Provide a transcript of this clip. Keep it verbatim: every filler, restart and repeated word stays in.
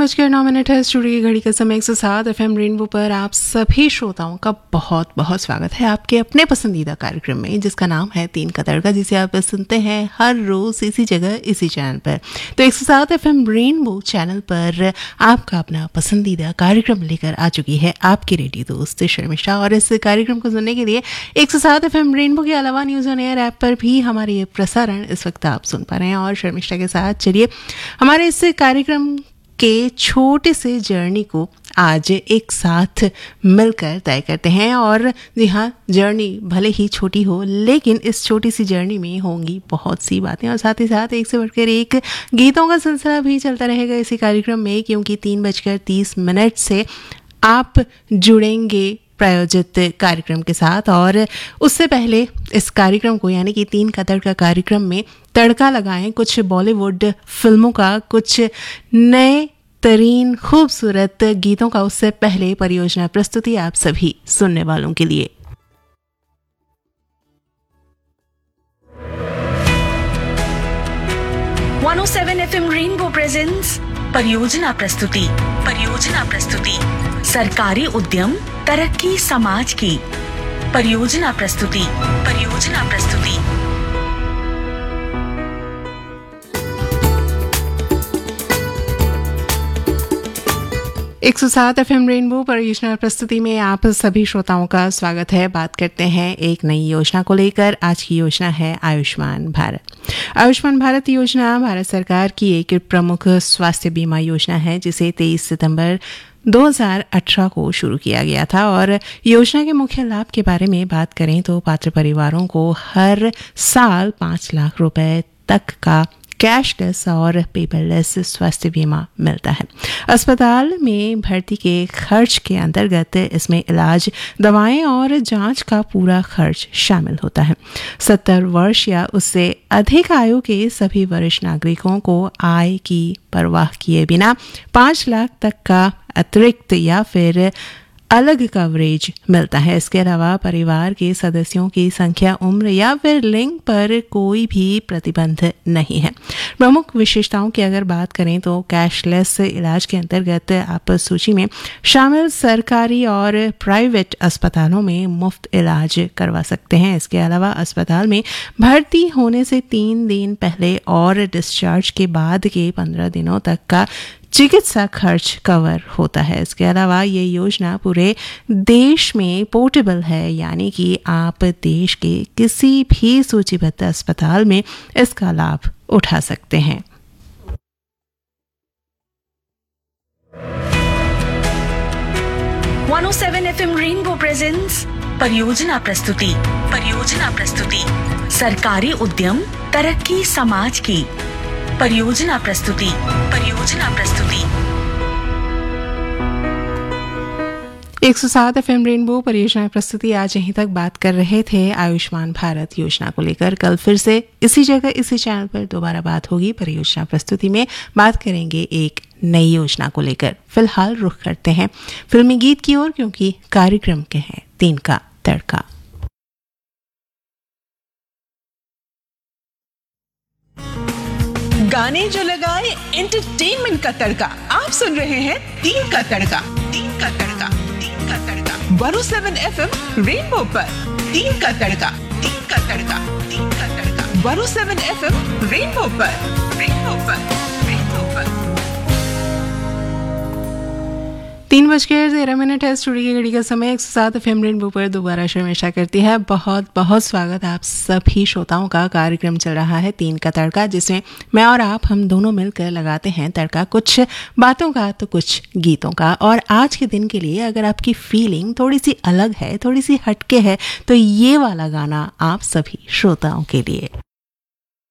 बजकर नौ मिनट है। स्टूडियो की घड़ी का समय एक सौ सात एफ एम रेनबो पर आप सभी श्रोताओं का बहुत बहुत स्वागत है आपके अपने पसंदीदा कार्यक्रम में, जिसका नाम है तीन का तड़का, जिसे आप सुनते हैं हर रोज इसी जगह इसी चैनल पर। तो एक सौ सात एफ एम रेनबो चैनल पर आपका अपना पसंदीदा कार्यक्रम लेकर आ चुकी है आपकी रेडियो दोस्त शर्मिष्ठा। और इस कार्यक्रम को सुनने के लिए एक सौ सात एफ एम रेनबो के अलावा न्यूज ऑन एयर ऐप पर भी हमारे ये प्रसारण इस वक्त आप सुन पा रहे हैं। और शर्मिष्ठा के साथ चलिए हमारे इस कार्यक्रम के छोटे से जर्नी को आज एक साथ मिलकर तय करते हैं। और जी हाँ, जर्नी भले ही छोटी हो, लेकिन इस छोटी सी जर्नी में होंगी बहुत सी बातें, और साथ ही साथ एक से बढ़कर एक गीतों का सिलसिला भी चलता रहेगा इसी कार्यक्रम में, क्योंकि तीन बजकर तीस मिनट से आप जुड़ेंगे प्रायोजित कार्यक्रम के साथ। और उससे पहले इस कार्यक्रम को, यानी कि तीन का तड़का कार्यक्रम में तड़का लगाएं कुछ बॉलीवुड फिल्मों का, कुछ नए तरीन खूबसूरत गीतों का। उससे पहले परियोजना प्रस्तुति आप सभी सुनने वालों के लिए। One O seven F M rainbow presents परियोजना प्रस्तुति। परियोजना प्रस्तुति सरकारी उद्यम तरक्की समाज की। परियोजना प्रस्तुति। परियोजना प्रस्तुति एक सौ सात एफ एम रेनबो परियोजना प्रस्तुति में आप सभी श्रोताओं का स्वागत है। बात करते हैं एक नई योजना को लेकर। आज की योजना है आयुष्मान भारत। आयुष्मान भारत योजना भारत सरकार की एक प्रमुख स्वास्थ्य बीमा योजना है, जिसे तेईस सितंबर दो हज़ार अठारह को शुरू किया गया था। और योजना के मुख्य लाभ के बारे में बात करें तो पात्र परिवारों को हर साल पाँच लाख रुपए तक का कैशलेस और पेपरलेस स्वास्थ्य बीमा मिलता है। अस्पताल में भर्ती के खर्च के अंतर्गत इसमें इलाज, दवाएं और जांच का पूरा खर्च शामिल होता है। सत्तर वर्ष या उससे अधिक आयु के सभी वरिष्ठ नागरिकों को आय की परवाह किए बिना पाँच लाख तक का अतिरिक्त या फिर अलग कवरेज मिलता है। इसके अलावा परिवार के सदस्यों की संख्या, उम्र या फिर लिंग पर कोई भी प्रतिबंध नहीं है। प्रमुख विशेषताओं की अगर बात करें तो कैशलेस इलाज के अंतर्गत आप सूची में शामिल सरकारी और प्राइवेट अस्पतालों में मुफ्त इलाज करवा सकते हैं। इसके अलावा अस्पताल में भर्ती होने से तीन दिन पहले और डिस्चार्ज के बाद के पंद्रह दिनों तक का चिकित्सा खर्च कवर होता है। इसके अलावा ये योजना पूरे देश में पोर्टेबल है, यानी कि आप देश के किसी भी सूचीबद्ध अस्पताल में इसका लाभ उठा सकते हैं। One O seven F M rainbow presents परियोजना प्रस्तुति। परियोजना प्रस्तुति सरकारी उद्यम तरक्की समाज की। परियोजना प्रस्तुति। परियोजना प्रस्तुति एक सौ सात एफ एम रेनबो परियोजना प्रस्तुति आज यहीं तक बात कर रहे थे आयुष्मान भारत योजना को लेकर। कल फिर से इसी जगह इसी चैनल पर दोबारा बात होगी। परियोजना प्रस्तुति में बात करेंगे एक नई योजना को लेकर। फिलहाल रुख करते हैं फिल्मी गीत की ओर, क्योंकि कार्यक्रम के हैं तीन का तड़का। गाने जो लगाए एंटरटेनमेंट का तड़का। आप सुन रहे हैं तीन का तड़का। तीन का तड़का। तीन का तड़का one O seven F M rainbow पर। तीन का तड़का। तीन का तड़का। तीन का तड़का one O seven F M rainbow पर। रेनबो पर। रेनबो पर तीन बजकर तेरह मिनट है। स्टूडियो की घड़ी का समय एक सौ सात एफ एम रेनबो पर दोबारा शर्मिष्ठा करती है। बहुत बहुत स्वागत आप सभी श्रोताओं का। कार्यक्रम चल रहा है तीन का तड़का, जिसमें मैं और आप हम दोनों मिलकर लगाते हैं तड़का, कुछ बातों का तो कुछ गीतों का। और आज के दिन के लिए अगर आपकी फीलिंग थोड़ी सी अलग है, थोड़ी सी हटके है, तो ये वाला गाना आप सभी श्रोताओं के लिए।